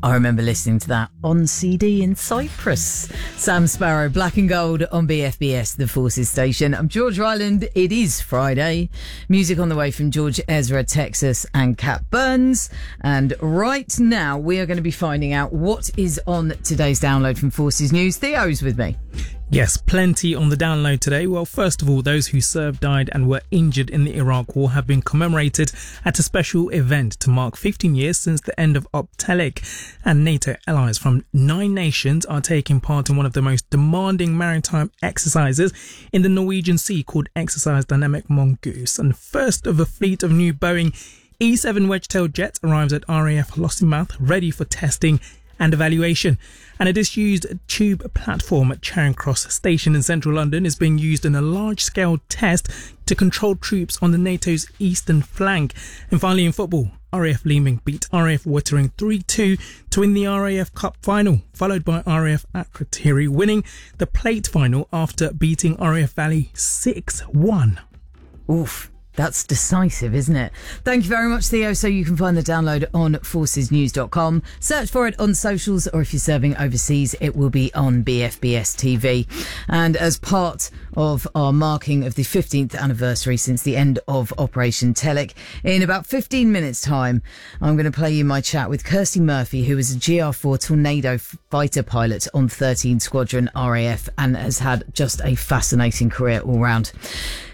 I remember listening to that on CD in Cyprus. Sam Sparrow, Black and Gold on BFBS, the Forces station. I'm George Ryland. It is Friday. Music on the way from George Ezra, Texas, and Cat Burns. And right now, we are going to be finding out what is on today's download from Forces News. Theo's with me. Yes, plenty on the download today. Well, first of all, those who served, died and were injured in the Iraq War have been commemorated at a special event to mark 15 years since the end of Op Telig. And NATO allies from 9 nations are taking part in one of the most demanding maritime exercises in the Norwegian Sea called Exercise Dynamic Mongoose. And first of a fleet of new Boeing E-7 Wedgetail jets arrives at RAF Lossiemouth, ready for testing and evaluation. And a disused tube platform at Charing Cross Station in central London is being used in a large-scale test to control troops on the NATO's eastern flank. And finally in football, RAF Leeming beat RAF Wittering 3-2 to win the RAF Cup final, followed by RAF Akrotiri winning the plate final after beating RAF Valley 6-1. Oof. That's decisive, isn't it? Thank you very much, Theo. So you can find the download on forcesnews.com. Search for it on socials, or if you're serving overseas, it will be on BFBS TV. And as part of our marking of the 15th anniversary since the end of Operation Telic, in about 15 minutes' time, I'm going to play you my chat with Kirsty Murphy, who is a GR4 Tornado fighter pilot on 13 Squadron RAF and has had just a fascinating career all round.